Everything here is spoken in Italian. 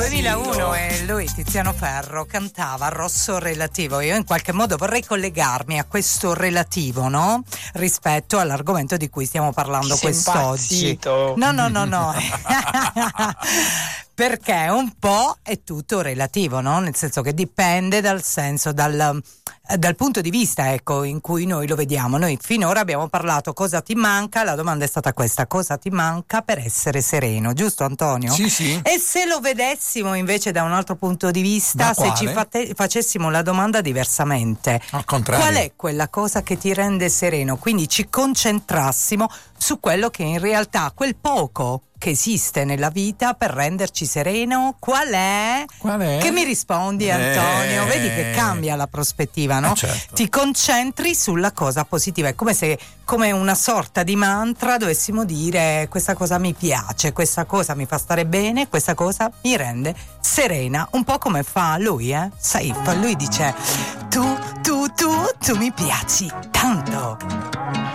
2001 e lui, Tiziano Ferro, cantava Rosso Relativo. Io in qualche modo vorrei collegarmi a questo relativo, no? Rispetto all'argomento di cui stiamo parlando quest'oggi. No. Perché un po' è tutto relativo, no? Nel senso che dipende dal senso, dal punto di vista, ecco, in cui noi lo vediamo. Noi finora abbiamo parlato cosa ti manca, la domanda è stata questa: cosa ti manca per essere sereno, giusto Antonio? Sì. E se lo vedessimo invece da un altro punto di vista, se ci facessimo la domanda diversamente, al contrario, qual è quella cosa che ti rende sereno? Quindi ci concentrassimo su quello che in realtà, quel poco che esiste nella vita per renderci sereno, qual è? Che mi rispondi, Antonio? Vedi che cambia la prospettiva, no? Certo. Ti concentri sulla cosa positiva, è come se, come una sorta di mantra, dovessimo dire: questa cosa mi piace, questa cosa mi fa stare bene, questa cosa mi rende serena, un po' come fa lui, Saif. Lui dice: tu mi piaci tanto.